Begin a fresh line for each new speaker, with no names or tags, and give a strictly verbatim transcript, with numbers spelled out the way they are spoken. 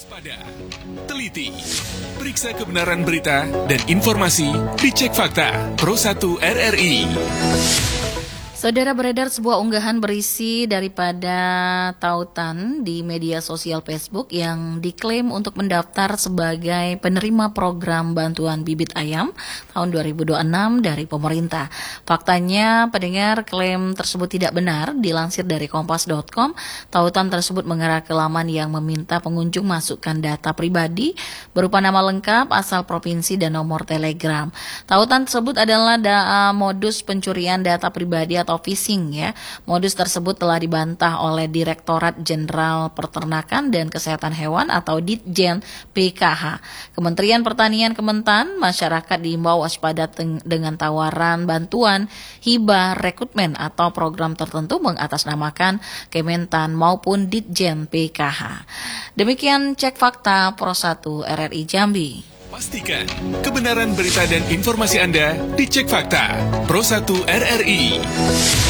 Waspada, teliti, periksa kebenaran berita dan informasi di Cek Fakta Pro satu R R I.
Saudara, beredar sebuah unggahan berisi daripada tautan di media sosial Facebook yang diklaim untuk mendaftar sebagai penerima program bantuan bibit ayam tahun dua ribu dua puluh enam dari pemerintah. Faktanya, pendengar, klaim tersebut tidak benar. Dilansir dari kompas dot com, tautan tersebut mengarah ke laman yang meminta pengunjung masukkan data pribadi berupa nama lengkap, asal provinsi, dan nomor telegram. Tautan tersebut adalah da- modus pencurian data pribadi atau phishing ya. Modus tersebut telah dibantah oleh Direktorat Jenderal Peternakan dan Kesehatan Hewan atau Ditjen P K H. Kementerian Pertanian Kementan, masyarakat diimbau waspada teng- dengan tawaran bantuan, hibah, rekrutmen atau program tertentu mengatasnamakan Kementan maupun Ditjen P K H. Demikian Cek Fakta Pro satu R R I Jambi.
Pastikan kebenaran berita dan informasi Anda di Cek Fakta Pro satu R R I.